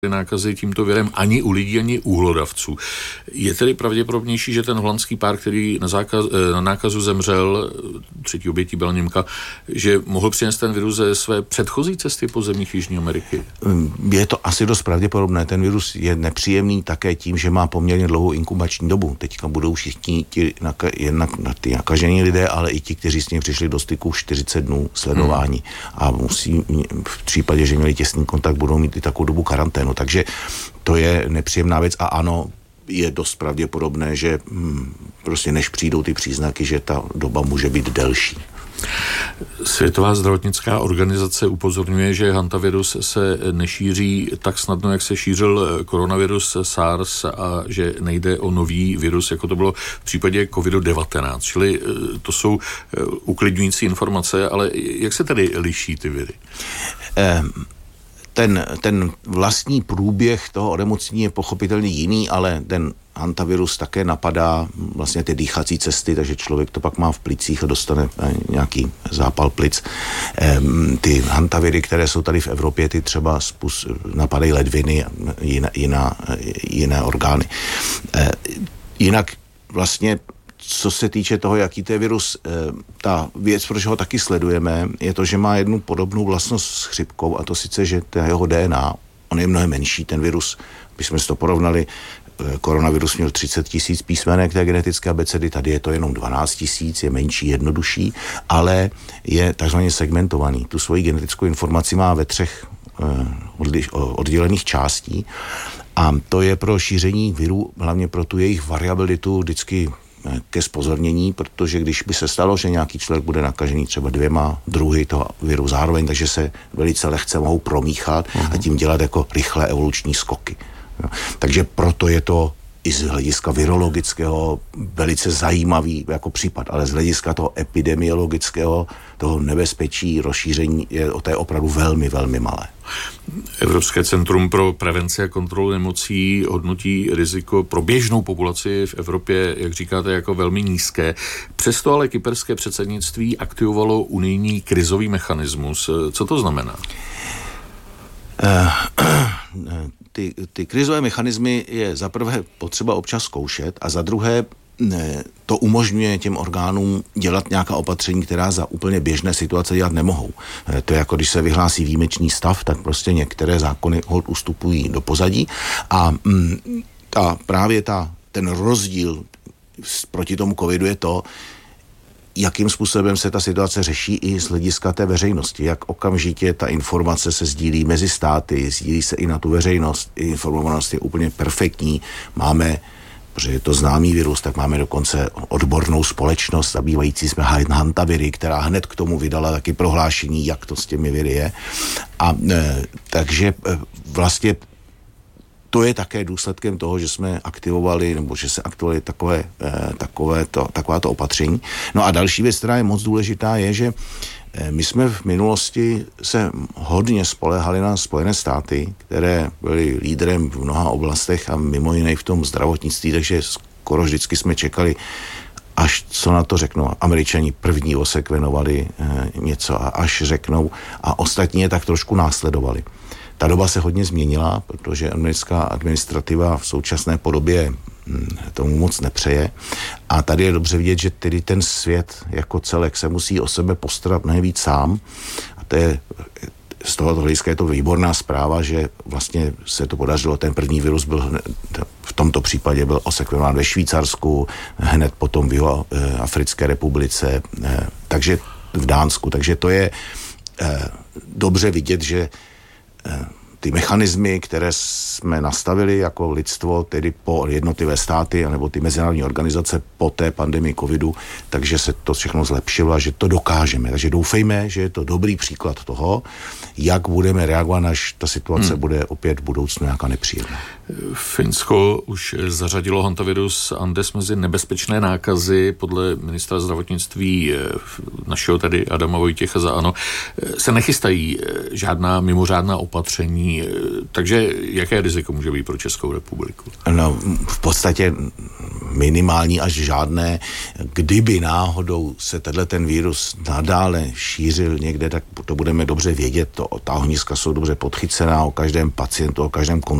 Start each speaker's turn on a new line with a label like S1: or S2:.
S1: nákazy tímto virem ani u lidí, ani u hlodavců. Je tedy pravděpodobnější, že ten holandský pár, který na nákazu zemřel, třetí obětí byla Němka, že mohl přinést ten virus ze své předchozí cesty po zemích Jižní Ameriky?
S2: Je to asi dost pravděpodobné. Ten virus je nepříjemný také tím, že má poměrně dlouhou inkubační dobu. Teďka budou všichni jednak ty nakažení lidé, ale i ti, kteří s ním přišli do styku 40 dnů sledování. A musí v případě, že měli těsný kontakt, budou mít i takovou dobu karanténu. Takže to je nepříjemná věc a ano, je dost pravděpodobné, že prostě než přijdou ty příznaky, že ta doba může být delší.
S1: Světová zdravotnická organizace upozorňuje, že hantavirus se nešíří tak snadno, jak se šířil koronavirus SARS a že nejde o nový virus, jako to bylo v případě COVID-19. Čili to jsou uklidňující informace, ale jak se tedy liší ty viry?
S2: Ten vlastní průběh toho onemocnění je pochopitelně jiný, ale ten hantavirus také napadá vlastně ty dýchací cesty, takže člověk to pak má v plicích a dostane nějaký zápal plic. Ty hantaviry, které jsou tady v Evropě, ty třeba napadají ledviny a jiné orgány. Jinak vlastně co se týče toho, jaký to je virus, ta věc, proč ho taky sledujeme, je to, že má jednu podobnou vlastnost s chřipkou, a to sice, že jeho DNA, on je mnohem menší, ten virus, když jsme si to porovnali, koronavirus měl 30 000 písmenek té genetické abecedy, tady je to jenom 12 000, je menší, jednodušší, ale je takzvaně segmentovaný. Tu svoji genetickou informaci má ve 3 oddělených částí a to je pro šíření viru, hlavně pro tu jejich variabilitu vždycky ke zpozornění, protože když by se stalo, že nějaký člověk bude nakažený třeba 2 druhy toho viru zároveň, takže se velice lehce mohou promíchat a tím dělat jako rychlé evoluční skoky. Takže proto je to i z hlediska virologického velice zajímavý jako případ, ale z hlediska toho epidemiologického, toho nebezpečí, rozšíření, to je opravdu velmi, velmi malé.
S1: Evropské centrum pro prevenci a kontrolu nemocí hodnotí riziko pro běžnou populaci v Evropě, jak říkáte, jako velmi nízké. Přesto ale kyperské předsednictví aktivovalo unijní krizový mechanismus. Co to znamená?
S2: Ty krizové mechanismy je za prvé potřeba občas zkoušet a za druhé to umožňuje těm orgánům dělat nějaká opatření, která za úplně běžné situace dělat nemohou. To je jako když se vyhlásí výjimečný stav, tak prostě některé zákony hod ustupují do pozadí a právě ten rozdíl proti tomu covidu je to, jakým způsobem se ta situace řeší i z hlediska té veřejnosti, jak okamžitě ta informace se sdílí mezi státy, sdílí se i na tu veřejnost, informovanost je úplně perfektní, protože je to známý virus, tak máme dokonce odbornou společnost zabývající se hantaviry, která hned k tomu vydala taky prohlášení, jak to s těmi viry je. A takže vlastně to je také důsledkem toho, že jsme aktivovali, nebo že se aktivovali takováto opatření. No a další věc, která je moc důležitá, je, že my jsme v minulosti se hodně spoléhali na Spojené státy, které byly lídrem v mnoha oblastech a mimo jiné v tom zdravotnictví, takže skoro vždycky jsme čekali, až co na to řeknou. Američani první osekvenovali něco a až řeknou a ostatní je tak trošku následovali. Ta doba se hodně změnila, protože americká administrativa v současné podobě tomu moc nepřeje. A tady je dobře vidět, že tedy ten svět jako celek se musí o sebe postarat mnohem víc sám. A to je, z tohoto hlediska je to výborná zpráva, že vlastně se to podařilo. Ten první virus byl v tomto případě byl osekvenován ve Švýcarsku, hned potom v Jihoafrické republice, takže v Dánsku. Takže to je dobře vidět, že ty mechanismy, které jsme nastavili jako lidstvo, tedy po jednotlivé státy anebo ty mezinárodní organizace po té pandemii covidu, takže se to všechno zlepšilo a že to dokážeme. Takže doufejme, že je to dobrý příklad toho, jak budeme reagovat, až ta situace bude opět v budoucnu nějaká nepříjemná.
S1: Finsko už zařadilo hantavirus Andes mezi nebezpečné nákazy. Podle ministra zdravotnictví našeho tady Adama Vojtěcha za ANO se nechystají žádná mimořádná opatření. Takže jaké riziko může být pro Českou republiku?
S2: No, v podstatě minimální až žádné. Kdyby náhodou se ten vírus nadále šířil někde, tak to budeme dobře vědět. Ta ohniska jsou dobře podchycená o každém pacientu, o každém